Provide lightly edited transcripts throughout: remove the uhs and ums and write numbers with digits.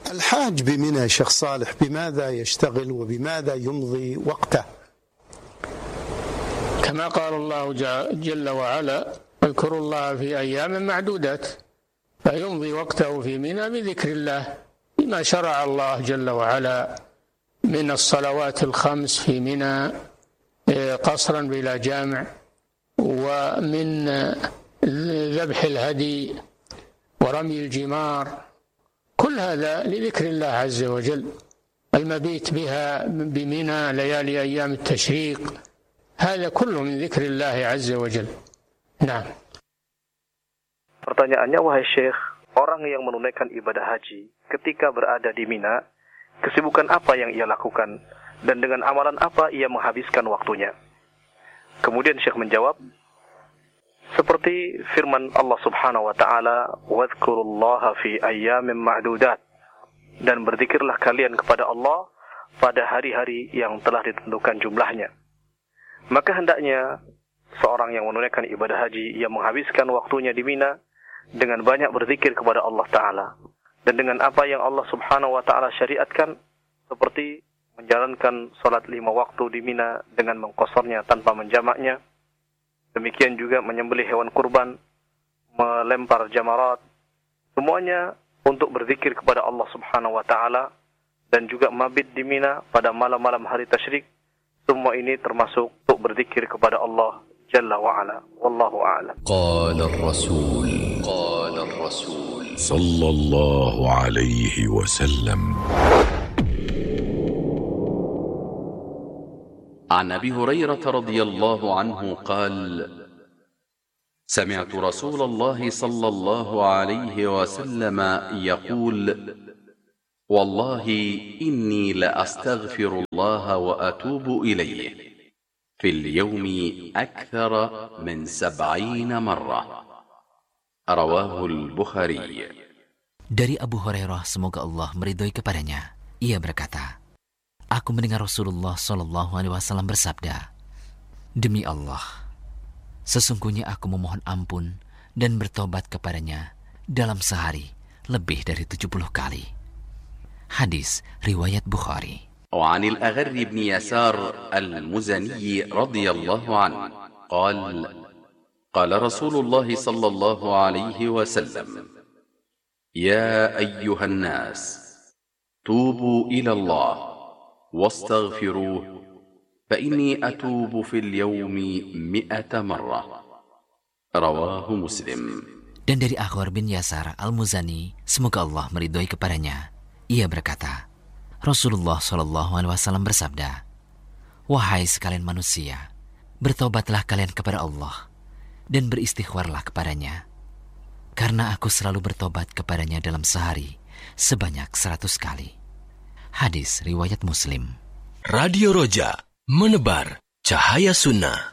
الحاج بمنى شيخ صالح بماذا يشتغل وبماذا يمضي وقته؟ كما قال الله جل وعلا: اذكروا الله في أيام معدودات، فيمضي وقته في منى بذكر الله بما شرع الله جل وعلا من الصلوات الخمس في منى قصرا بلا جامع، ومن ذبح الهدي ورمي الجمار، كل هذا لذكر الله عز وجل. المبيت بها بمنى ليالي أيام التشريق، هذا كله من ذكر الله عز وجل. Nah. Pertanyaannya, wahai Syekh, orang yang menunaikan ibadah haji ketika berada di Mina, kesibukan apa yang ia lakukan dan dengan amalan apa ia menghabiskan waktunya? Kemudian Syekh menjawab, seperti firman Allah Subhanahu wa taala, "Wadhkurullaha fi ayyamin ma'dudat." Dan berzikirlah kalian kepada Allah pada hari-hari yang telah ditentukan jumlahnya. Maka hendaknya seorang yang menunaikan ibadah haji yang menghabiskan waktunya di Mina dengan banyak berzikir kepada Allah Ta'ala dan dengan apa yang Allah Subhanahu wa Ta'ala syariatkan, seperti menjalankan salat 5 waktu di Mina dengan mengqasarnya tanpa menjamaknya, demikian juga menyembelih hewan kurban, melempar jamarat, semuanya untuk berzikir kepada Allah Subhanahu wa Ta'ala, dan juga mabit di Mina pada malam-malam hari tasyrik. Semua ini termasuk untuk berzikir kepada Allah Jalla wa'ala. Wallahu a'lam. Qala Rasul sallallahu alaihi wasallam. عن أبي هريرة رضي الله عنه قال: سمعت رسول الله صلى الله عليه وسلم يقول: والله إني لأستغفر الله وأتوب إليه في اليوم أكثر من 70 مرة. رواه البخاري. Dari Abu Hurairah, semoga Allah meridhoi kepadanya, ia berkata, aku mendengar Rasulullah SAW bersabda, demi Allah, sesungguhnya aku memohon ampun dan bertobat kepadanya dalam sehari lebih dari 70 kali. Hadis riwayat Bukhari. وعن الأغر بن يسار المزني رضي الله عنه قال: قال رسول الله صلى الله عليه وسلم: يا أيها الناس توبوا إلى الله واستغفروه فإني أتوب في اليوم 100 مرة. رواه مسلم. Dan dari Aghr bin Yasar al-Muzani, semoga Allah meridhoi kepadanya, ia berkata, Rasulullah SAW bersabda, wahai sekalian manusia, bertobatlah kalian kepada Allah dan beristighfarlah kepadanya, karena aku selalu bertobat kepadanya dalam sehari sebanyak 100 kali. Hadis riwayat Muslim. Radio Roja, menebar cahaya sunnah.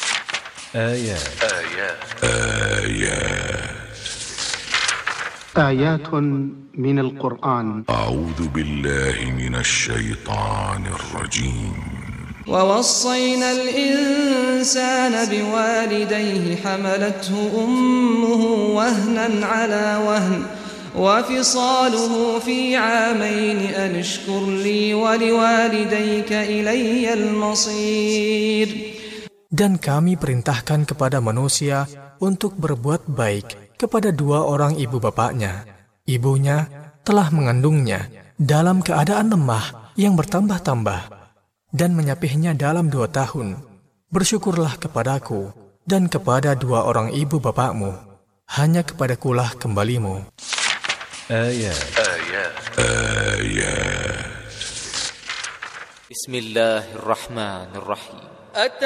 آيات من القرآن. أعوذ بالله من الشيطان الرجيم. ووصينا الإنسان بوالديه حملته أمه وهنا على وهن وفصاله في عامين أن اشكر لي ولوالديك إلي المصير. Dan kami perintahkan kepada manusia untuk berbuat baik kepada 2 orang ibu bapaknya. Ibunya telah mengandungnya dalam keadaan lemah yang bertambah-tambah dan menyapihnya dalam 2 tahun. Bersyukurlah kepadaku dan kepada 2 orang ibu bapakmu. Hanya kepadakulah kembalimu. Bismillahirrahmanirrahim.